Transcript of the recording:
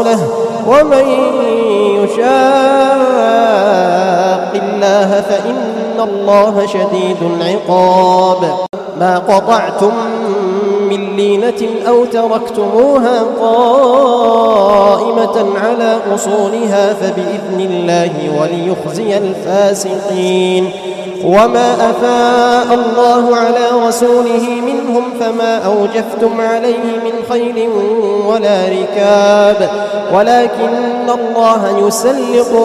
ورسوله ومن يشاق الله فإن الله شديد العقاب ما قطعتم من لينة أو تركتموها قائمة على أصولها فبإذن الله وليخزي الفاسقين وما أفاء الله على رسوله منهم فما أوجفتم عليه من خيل ولا ركاب ولكن الله يسلط